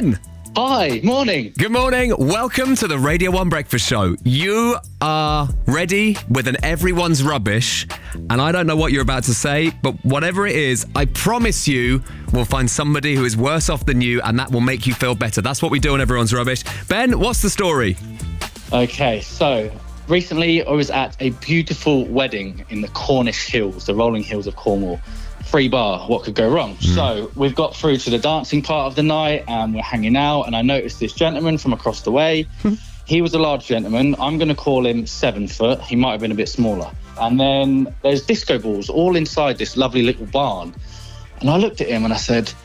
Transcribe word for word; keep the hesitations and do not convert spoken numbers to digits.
Ben. Hi, morning. Good morning. Welcome to the Radio one Breakfast Show. You are ready with an everyone's rubbish, and I don't know what you're about to say, but whatever it is, I promise you we'll find somebody who is worse off than you, and that will make you feel better. That's what we do on Everyone's Rubbish. Ben, what's the story? Okay, so recently I was at a beautiful wedding in the Cornish Hills, the rolling hills of Cornwall. Free bar, what could go wrong? Mm. So we've got through to the dancing part of the night and we're hanging out, and I noticed this gentleman from across the way. He was a large gentleman. I'm going to call him seven foot. He might have been a bit smaller. And then there's disco balls all inside this lovely little barn. And I looked at him and I said,